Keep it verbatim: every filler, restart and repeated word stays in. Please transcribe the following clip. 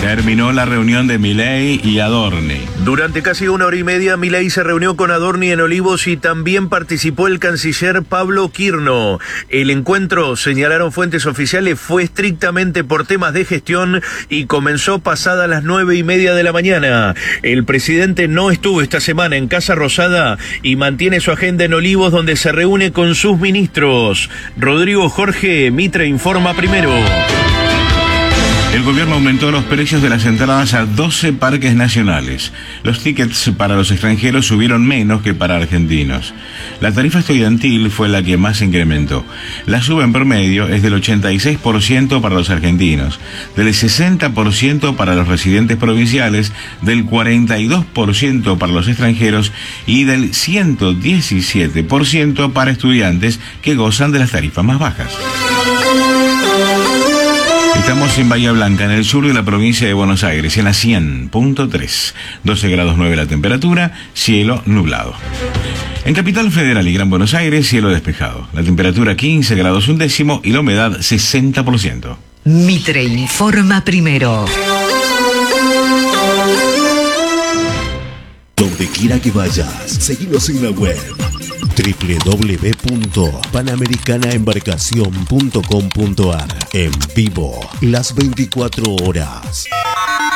Terminó la reunión de Milei y Adorni. Durante casi una hora y media, Milei se reunió con Adorni en Olivos y también participó el canciller Pablo Quirno. El encuentro, señalaron fuentes oficiales, fue estrictamente por temas de gestión y comenzó pasada las nueve y media de la mañana. El presidente no estuvo esta semana en Casa Rosada y mantiene su agenda en Olivos, donde se reúne con sus ministros. Rodrigo Jorge, Mitre informa primero. El gobierno aumentó los precios de las entradas a doce parques nacionales. Los tickets para los extranjeros subieron menos que para argentinos. La tarifa estudiantil fue la que más incrementó. La suba en promedio es del ochenta y seis por ciento para los argentinos, del sesenta por ciento para los residentes provinciales, del cuarenta y dos por ciento para los extranjeros y del ciento diecisiete por ciento para estudiantes que gozan de las tarifas más bajas. Estamos en Bahía Blanca, en el sur de la provincia de Buenos Aires, en la cien punto tres. doce grados nueve la temperatura, cielo nublado. En Capital Federal y Gran Buenos Aires, cielo despejado. La temperatura quince grados un décimo y la humedad sesenta por ciento. Mitre informa primero. Donde quiera que vayas, seguinos en la web doble u doble u doble u punto panamericana embarcación punto com punto ar. En vivo, las veinticuatro horas.